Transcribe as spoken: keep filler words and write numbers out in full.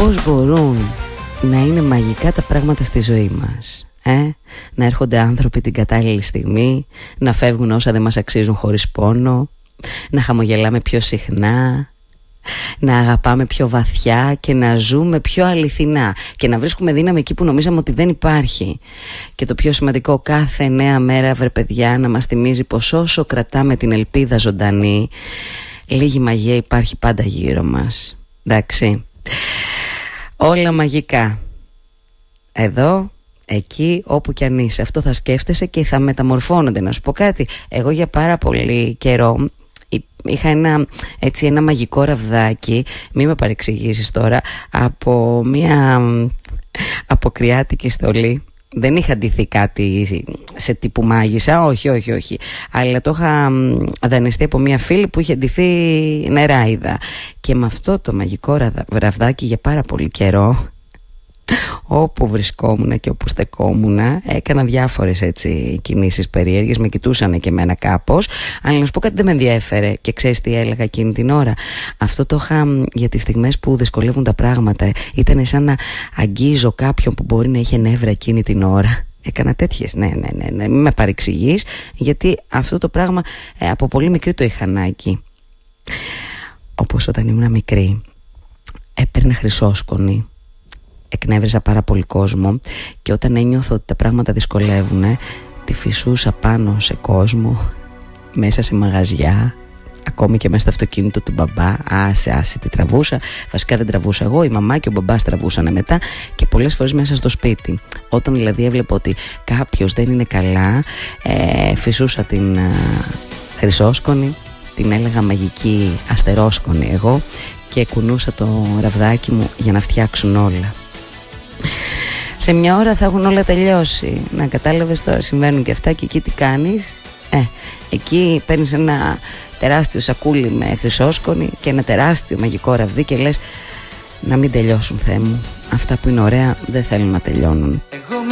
πώς μπορούν να είναι μαγικά τα πράγματα στη ζωή μας. Ε? Να έρχονται άνθρωποι την κατάλληλη στιγμή, να φεύγουν όσα δεν μας αξίζουν χωρίς πόνο, να χαμογελάμε πιο συχνά, να αγαπάμε πιο βαθιά και να ζούμε πιο αληθινά και να βρίσκουμε δύναμη εκεί που νομίζαμε ότι δεν υπάρχει. Και το πιο σημαντικό, κάθε νέα μέρα, βρε παιδιά, να μας θυμίζει πως όσο κρατάμε την ελπίδα ζωντανή, λίγη μαγεία υπάρχει πάντα γύρω μας. Εντάξει, όλα μαγικά. Εδώ, εκεί, όπου κι αν είσαι, αυτό θα σκέφτεσαι και θα μεταμορφώνονται. Να σου πω κάτι, εγώ για πάρα πολύ καιρό είχα ένα, έτσι, ένα μαγικό ραβδάκι, μη με παρεξηγήσεις τώρα, από μια αποκριάτικη στολή. Δεν είχα ντυθεί κάτι σε τύπου μάγισσα, όχι, όχι, όχι. Αλλά το είχα δανειστεί από μια φίλη που είχε ντυθεί νεράιδα. Και με αυτό το μαγικό ραβδάκι για πάρα πολύ καιρό, όπου βρισκόμουν και όπου στεκόμουν, έκανα διάφορες έτσι κινήσεις περίεργες, με κοιτούσανε και εμένα κάπως. Αλλά να σου πω κάτι, δεν με ενδιέφερε. Και ξέρεις τι έλεγα εκείνη την ώρα? Αυτό το είχα για τις στιγμές που δυσκολεύουν τα πράγματα. Ήταν σαν να αγγίζω κάποιον που μπορεί να είχε νεύρα εκείνη την ώρα. Έκανα τέτοιες, ναι, ναι, ναι, ναι. Μην με παρεξηγείς, γιατί αυτό το πράγμα ε, από πολύ μικρή το είχα ανάγκη. Όπως όταν ήμουν μικρή, έπαιρνα χρυσόσκονη, εκνεύριζα πάρα πολύ κόσμο και όταν ένιωθα ότι τα πράγματα δυσκολεύουνε, τη φυσούσα πάνω σε κόσμο, μέσα σε μαγαζιά, ακόμη και μέσα στο αυτοκίνητο του μπαμπά. Άσε, άσε, τη τραβούσα. Βασικά δεν τραβούσα εγώ, η μαμά και ο μπαμπάς τραβούσανε μετά, και πολλές φορές μέσα στο σπίτι. Όταν δηλαδή έβλεπα ότι κάποιος δεν είναι καλά, ε, φυσούσα την ε, χρυσόσκονη, την έλεγα μαγική αστερόσκονη εγώ, και κουνούσα το ραβδάκι μου για να φτιάξουν όλα. Σε μια ώρα θα έχουν όλα τελειώσει. Να κατάλαβες τώρα, συμβαίνουν και αυτά. Και εκεί τι κάνεις? Ε, εκεί παίρνεις ένα τεράστιο σακούλι με χρυσόσκονη και ένα τεράστιο μαγικό ραβδί και λες, να μην τελειώσουν, Θεέ μου. Αυτά που είναι ωραία δεν θέλουν να τελειώνουν.